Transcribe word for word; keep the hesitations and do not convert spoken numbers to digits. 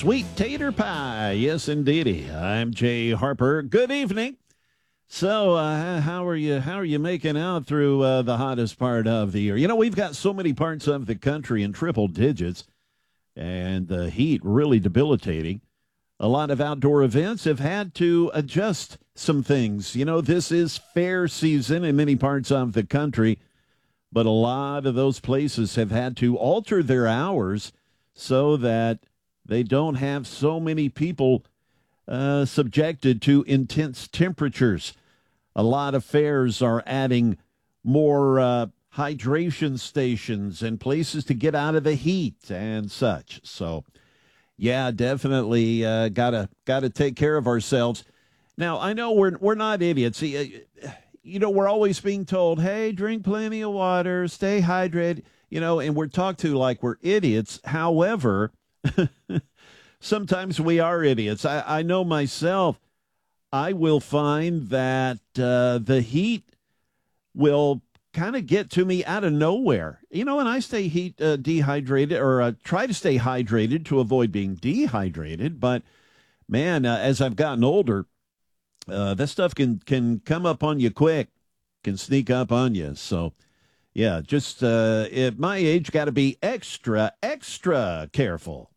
Sweet tater pie. Yes, indeedy. I'm Jay Harper. Good evening. So, uh, how are you? How are you making out through uh, the hottest part of the year? You know, we've got so many parts of the country in triple digits, and the heat really debilitating. A lot of outdoor events have had to adjust some things. You know, this is fair season in many parts of the country, but a lot of those places have had to alter their hours so that they don't have so many people uh, subjected to intense temperatures. A lot of fairs are adding more uh, hydration stations and places to get out of the heat and such. So, yeah, definitely uh, gotta gotta take care of ourselves. Now, I know we're we're not idiots. You know, we're always being told, "Hey, drink plenty of water, stay hydrated." You know, and we're talked to like we're idiots. However, sometimes we are idiots. I, I know myself. I will find that uh, the heat will kind of get to me out of nowhere. You know, and I stay heat uh, dehydrated or uh, try to stay hydrated to avoid being dehydrated. But, man, uh, as I've gotten older, uh, that stuff can, can come up on you quick, can sneak up on you. So, yeah, just uh, at my age, got to be extra, extra careful.